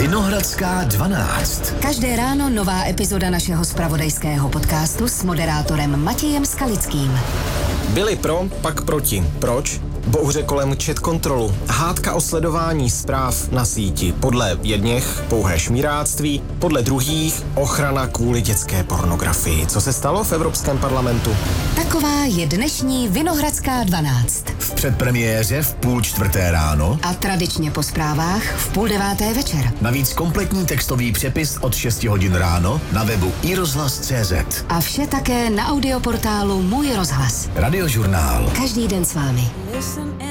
Vinohradská 12. Každé ráno nová epizoda našeho zpravodajského podcastu s moderátorem Matějem Skalickým. Byli pro, pak proti. Proč? Bouře kolem chat kontrolu, hádka o sledování zpráv na síti. Podle jedněch pouhé šmíráctví, podle druhých ochrana kvůli dětské pornografii. Co se stalo v Evropském parlamentu? Taková je dnešní Vinohradská 12. V předpremiéře v 3:30 ráno. A tradičně po zprávách v 8:30 večer. Navíc kompletní textový přepis od 6 hodin ráno na webu iRozhlas.cz. A vše také na audioportálu Můj rozhlas. Radiožurnál. Každý den s vámi.